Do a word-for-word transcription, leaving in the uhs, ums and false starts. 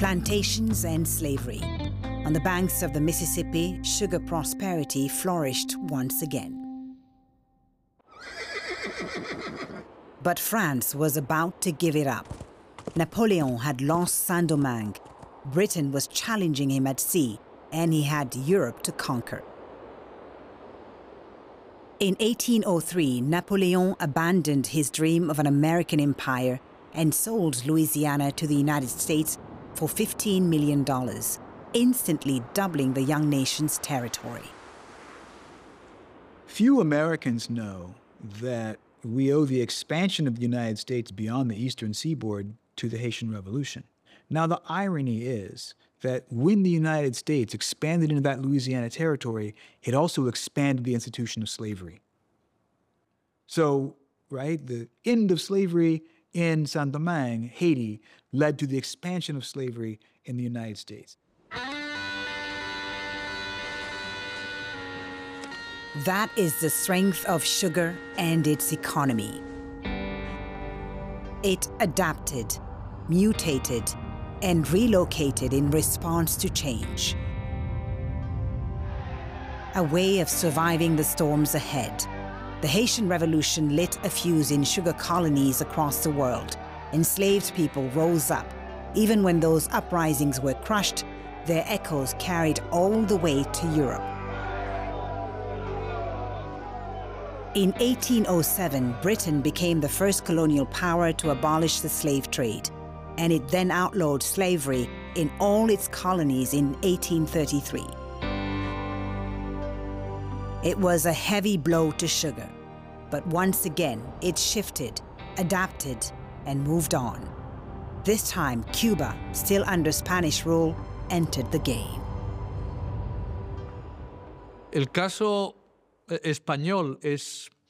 Plantations and slavery. On the banks of the Mississippi, sugar prosperity flourished once again. But France was about to give it up. Napoleon had lost Saint-Domingue, Britain was challenging him at sea, and he had Europe to conquer. In eighteen oh three, Napoleon abandoned his dream of an American empire and sold Louisiana to the United States for fifteen million dollars, instantly doubling the young nation's territory. Few Americans know that we owe the expansion of the United States beyond the eastern seaboard to the Haitian Revolution. Now, the irony is that when the United States expanded into that Louisiana territory, it also expanded the institution of slavery. So, right, the end of slavery in Saint-Domingue, Haiti, led to the expansion of slavery in the United States. That is the strength of sugar and its economy. It adapted, mutated, and relocated in response to change. A way of surviving the storms ahead. The Haitian Revolution lit a fuse in sugar colonies across the world. Enslaved people rose up. Even when those uprisings were crushed, their echoes carried all the way to Europe. In eighteen oh seven, Britain became the first colonial power to abolish the slave trade, and it then outlawed slavery in all its colonies in eighteen thirty-three. It was a heavy blow to sugar, but once again, it shifted, adapted, and moved on. This time, Cuba, still under Spanish rule, entered the game. El caso español es